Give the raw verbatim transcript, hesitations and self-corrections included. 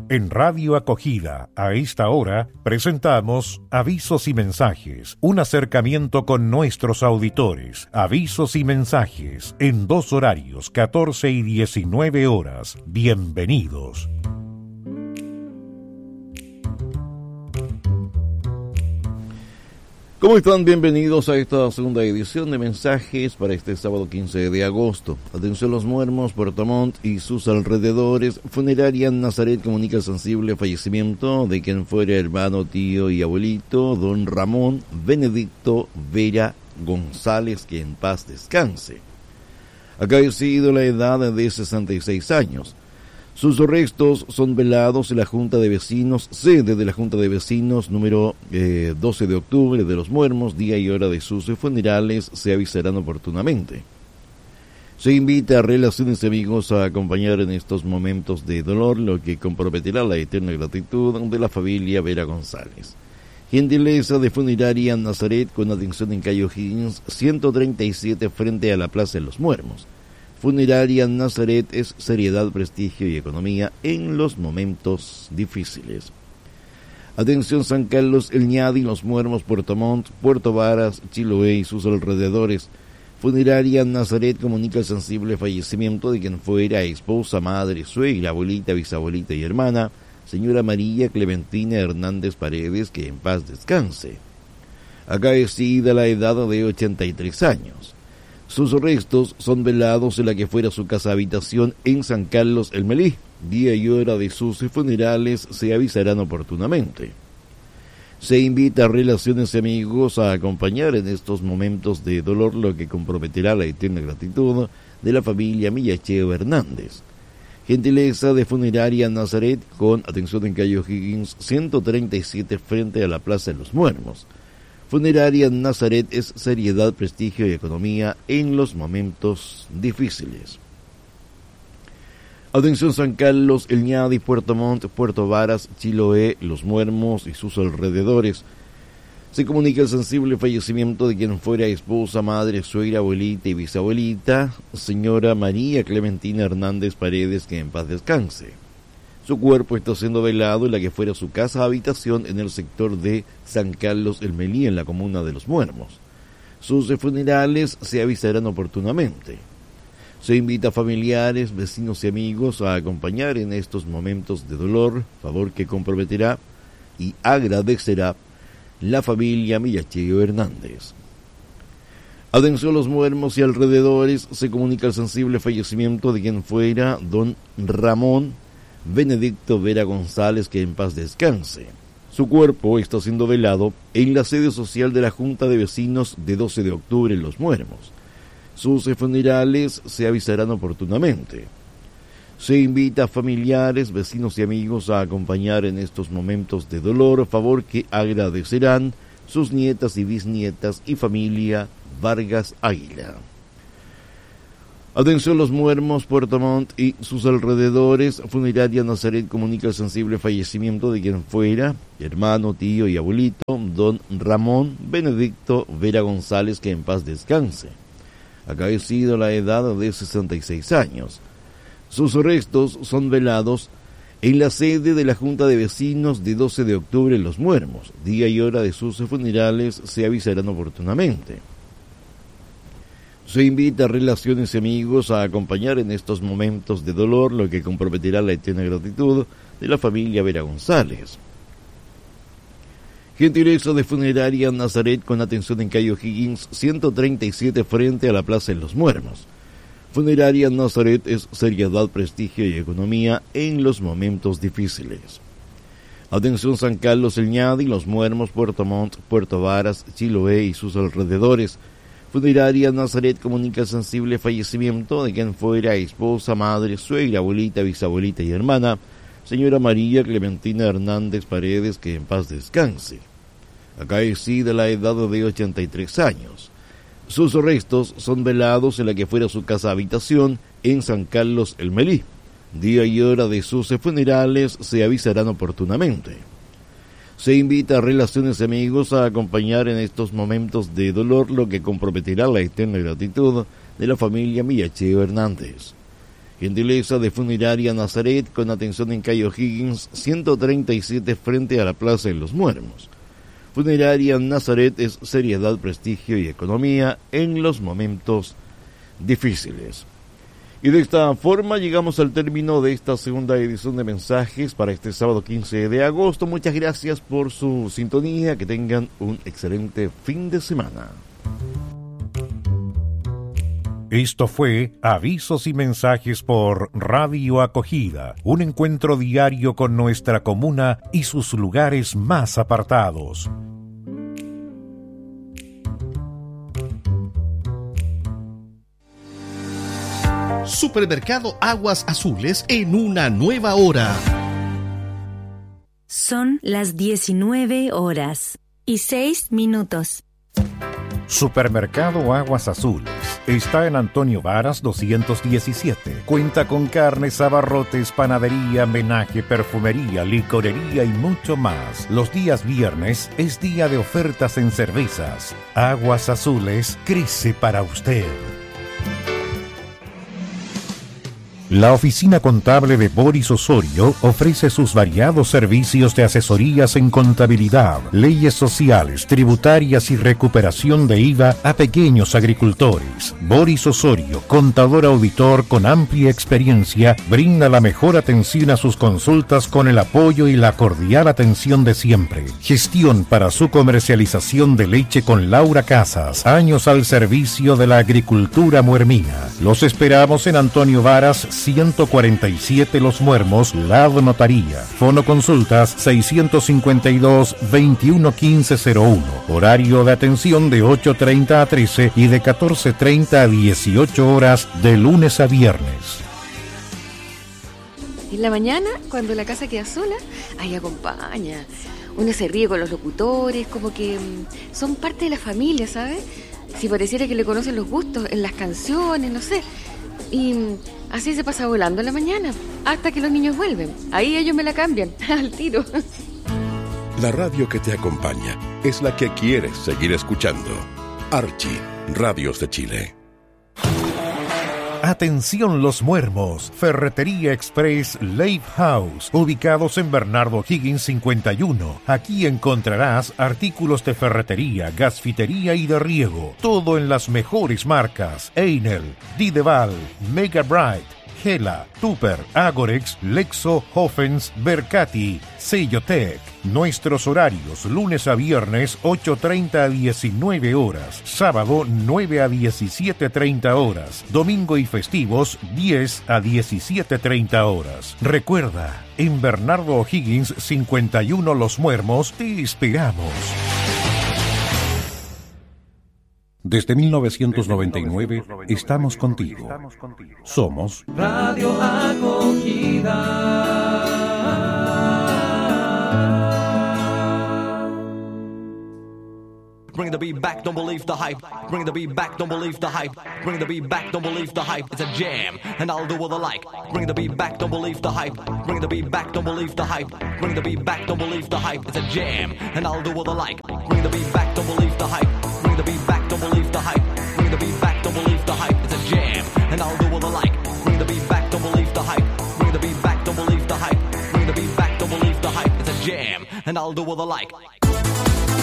En Radio Acogida, a esta hora, presentamos Avisos y Mensajes, un acercamiento con nuestros auditores. Avisos y mensajes, en dos horarios, catorce y diecinueve horas. Bienvenidos. ¿Cómo están? Bienvenidos a esta segunda edición de mensajes para este sábado quince de agosto. Atención, Los Muermos, Puerto Montt y sus alrededores. Funeraria Nazaret comunica el sensible fallecimiento de quien fuera hermano, tío y abuelito, don Ramón Benedicto Vera González, que en paz descanse. Acaecido la edad de sesenta y seis años. Sus restos son velados en la Junta de Vecinos, sede de la Junta de Vecinos número eh, doce de octubre de Los Muermos. Día y hora de sus funerales se avisarán oportunamente. Se invita a relaciones y amigos a acompañar en estos momentos de dolor, lo que comprometerá la eterna gratitud de la familia Vera González. Gentileza de Funeraria Nazaret, con atención en calle O'Higgins ciento treinta y siete frente a la Plaza de Los Muermos. Funeraria Nazaret es seriedad, prestigio y economía en los momentos difíciles. Atención, San Carlos, El Ñadi, Los Muermos, Puerto Montt, Puerto Varas, Chiloé y sus alrededores. Funeraria Nazaret comunica el sensible fallecimiento de quien fuera esposa, madre, suegra, abuelita, bisabuelita y hermana, señora María Clementina Hernández Paredes, que en paz descanse. Acaecida la edad de ochenta y tres años. Sus restos son velados en la que fuera su casa habitación en San Carlos El Melí. Día y hora de sus funerales se avisarán oportunamente. Se invita a relaciones y amigos a acompañar en estos momentos de dolor, lo que comprometerá la eterna gratitud de la familia Millacheo Hernández. Gentileza de Funeraria Nazaret, con atención en calle O'Higgins ciento treinta y siete frente a la Plaza de Los Muermos. Funeraria Nazaret es seriedad, prestigio y economía en los momentos difíciles. Atención, San Carlos, El Ñadi, Puerto Montt, Puerto Varas, Chiloé, Los Muermos y sus alrededores. Se comunica el sensible fallecimiento de quien fuera esposa, madre, suegra, abuelita y bisabuelita, señora María Clementina Hernández Paredes, que en paz descanse. Su cuerpo está siendo velado en la que fuera su casa habitación en el sector de San Carlos El Melí, en la comuna de Los Muermos. Sus funerales se avisarán oportunamente. Se invita a familiares, vecinos y amigos a acompañar en estos momentos de dolor, favor que comprometerá y agradecerá la familia Millacheo Hernández. Atención, Los Muermos y alrededores. Se comunica el sensible fallecimiento de quien fuera don Ramón Benedicto Vera González, que en paz descanse. Su cuerpo está siendo velado en la sede social de la Junta de Vecinos de doce de octubre en Los Muermos. Sus funerales se avisarán oportunamente. Se invita a familiares, vecinos y amigos a acompañar en estos momentos de dolor, favor que agradecerán sus nietas y bisnietas y familia Vargas Águila. Atención, Los Muermos, Puerto Montt y sus alrededores. Funeraria Nazaret comunica el sensible fallecimiento de quien fuera hermano, tío y abuelito, don Ramón Benedicto Vera González, que en paz descanse. Acaecido la edad de sesenta y seis años. Sus restos son velados en la sede de la Junta de Vecinos de doce de octubre en Los Muermos. Día y hora de sus funerales se avisarán oportunamente. Se invita a relaciones y amigos a acompañar en estos momentos de dolor, lo que comprometerá la eterna gratitud de la familia Vera González. Gentileza de Funeraria Nazaret, con atención en calle O'Higgins ciento treinta y siete frente a la Plaza de Los Muermos. Funeraria Nazaret es seriedad, prestigio y economía en los momentos difíciles. Atención, San Carlos, El Ñadi, Los Muermos, Puerto Montt, Puerto Varas, Chiloé y sus alrededores. Funeraria Nazaret comunica el sensible fallecimiento de quien fuera esposa, madre, suegra, abuelita, bisabuelita y hermana, señora María Clementina Hernández Paredes, que en paz descanse. Acaecida la edad de ochenta y tres años. Sus restos son velados en la que fuera su casa habitación en San Carlos El Melí. Día y hora de sus funerales se avisarán oportunamente. Se invita a relaciones y amigos a acompañar en estos momentos de dolor, lo que comprometerá la eterna gratitud de la familia Millacheo Hernández. Gentileza de Funeraria Nazaret, con atención en calle O'Higgins ciento treinta y siete frente a la Plaza de los Muermos. Funeraria Nazaret es seriedad, prestigio y economía en los momentos difíciles. Y de esta forma llegamos al término de esta segunda edición de Mensajes para este sábado quince de agosto. Muchas gracias por su sintonía, que tengan un excelente fin de semana. Esto fue Avisos y Mensajes por Radio Acogida, un encuentro diario con nuestra comuna y sus lugares más apartados. Supermercado Aguas Azules en una nueva hora. Son las diecinueve horas y seis minutos. Supermercado Aguas Azules está en Antonio Varas doscientos diecisiete. Cuenta con carnes, abarrotes, panadería, menaje, perfumería, licorería y mucho más. Los días viernes es día de ofertas en cervezas. Aguas Azules crece para usted. La oficina contable de Boris Osorio ofrece sus variados servicios de asesorías en contabilidad, leyes sociales, tributarias y recuperación de I V A a pequeños agricultores. Boris Osorio, contador auditor con amplia experiencia, brinda la mejor atención a sus consultas con el apoyo y la cordial atención de siempre. Gestión para su comercialización de leche con Laura Casas, años al servicio de la agricultura muermina. Los esperamos en Antonio Varas ciento cuarenta y siete Los Muermos, Lado Notaría. Fono consultas seiscientos cincuenta y dos, veintiuno quince cero uno. Horario de atención de ocho treinta a trece y de catorce treinta a dieciocho horas de lunes a viernes. En la mañana, cuando la casa queda sola, ahí acompaña. Uno se ríe con los locutores, como que mmm, son parte de la familia, ¿sabes? Si pareciera que le conocen los gustos en las canciones, no sé. Y así se pasa volando en la mañana, hasta que los niños vuelven. Ahí ellos me la cambian, al tiro. La radio que te acompaña es la que quieres seguir escuchando. Archie, Radios de Chile. Atención Los Muermos, Ferretería Express Lake House, ubicados en Bernardo Higgins cincuenta y uno. Aquí encontrarás artículos de ferretería, gasfitería y de riego, todo en las mejores marcas: Einel, Dideval, Mega Bright, Gela, Tupper, Agorex, Lexo, Hoffens, Bercati, Sellotec. Nuestros horarios: lunes a viernes ocho treinta a diecinueve horas, sábado nueve a diecisiete treinta horas, domingo y festivos diez a diecisiete treinta horas. Recuerda, en Bernardo O'Higgins cincuenta y uno Los Muermos te esperamos. Desde mil novecientos noventa y nueve estamos contigo. Somos Radio Acogida. Bring the beat back, don't believe the hype. Bring the beat back, don't believe the hype. Bring the beat back, don't believe the hype. It's a jam, and I'll do what I like. Bring the beat back, don't believe the hype. Bring the beat back, don't believe the hype. Bring the beat back, don't believe the hype. It's a jam, and I'll do what I like. Bring the beat back, don't believe the hype. Bring the beat back, don't believe the hype. Bring the beat back, don't believe the hype. It's a jam, and I'll do what I like. Bring the beat back, don't believe the hype. Bring the beat back, don't believe the hype. Bring the beat back, don't believe the hype. It's a jam, and I'll do what I like.